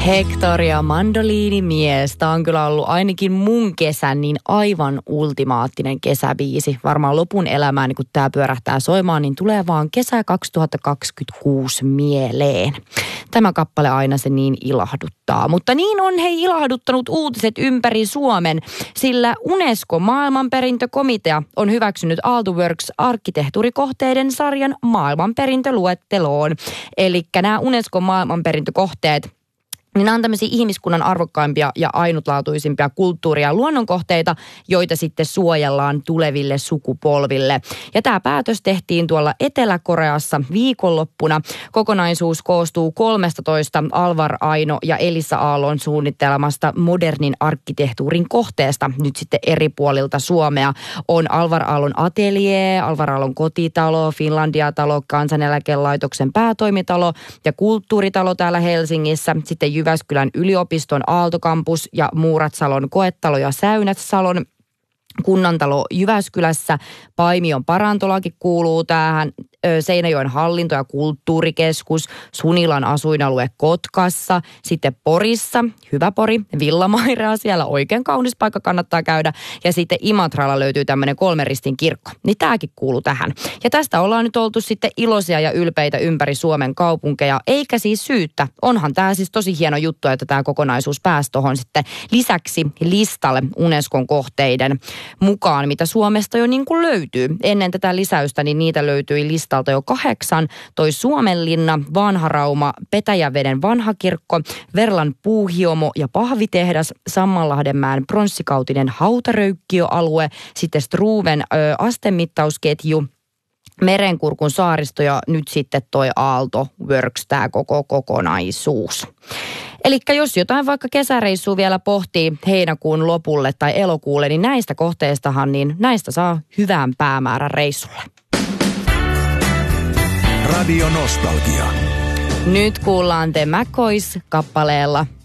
Hector ja mandoliinimies. Tämä on kyllä ollut ainakin mun kesän niin aivan ultimaattinen kesäbiisi. Varmaan lopun elämään, kun tämä pyörähtää soimaan, niin tulee vaan kesä 2026 mieleen. Tämä kappale aina se niin ilahduttaa. Mutta niin on ilahduttanut uutiset ympäri Suomen, sillä UNESCO-maailmanperintökomitea on hyväksynyt Aaltoworks-arkkitehtuurikohteiden sarjan maailmanperintöluetteloon. Eli nämä UNESCO-maailmanperintökohteet, niin nämä on tämmöisiä ihmiskunnan arvokkaimpia ja ainutlaatuisimpia kulttuuri- ja luonnonkohteita, joita sitten suojellaan tuleville sukupolville. Ja tämä päätös tehtiin tuolla Etelä-Koreassa viikonloppuna. Kokonaisuus koostuu 13 Alvar Aino ja Elisa Aallon suunnittelemasta modernin arkkitehtuurin kohteesta nyt sitten eri puolilta Suomea. On Alvar Aallon atelier, Alvar Aallon kotitalo, Finlandia-talo, Kansaneläkelaitoksen päätoimitalo ja kulttuuritalo täällä Helsingissä. Sitten Jyväskylän yliopiston Aaltokampus ja Muuratsalon koetalo ja Säynätsalon kunnantalo Jyväskylässä. Paimion parantolakin kuuluu tähän. Seinäjoen hallinto- ja kulttuurikeskus, Sunilan asuinalue Kotkassa, sitten Porissa, hyvä Pori, Villamairea, siellä oikein kaunis paikka kannattaa käydä. Ja sitten Imatralla löytyy tämmöinen 3 ristin kirkko, niin tämäkin kuuluu tähän. Ja tästä ollaan nyt oltu sitten iloisia ja ylpeitä ympäri Suomen kaupunkeja, eikä siis syyttä. Onhan tämä siis tosi hieno juttu, että tämä kokonaisuus pääsi tuohon sitten lisäksi listalle Unescon kohteiden mukaan, mitä Suomesta jo niin kuin löytyy. Ennen tätä lisäystä, niin niitä löytyi listalta jo 8, toi Suomenlinna, Vanharauma, Petäjäveden vanhakirkko, Verlan puuhiomo ja pahvitehdas, Sammanlahdenmäen pronssikautinen hautaröykkiöalue, sitten Struven astemittausketju, Merenkurkun saaristo ja nyt sitten toi Aaltoworks, tämä koko kokonaisuus. Eli jos jotain vaikka kesäreissua vielä pohtii heinäkuun lopulle tai elokuulle, niin näistä kohteistahan, niin näistä saa hyvän päämäärän reissulle. Radio Nostalgia. Nyt kuullaan The McCoys kappaleella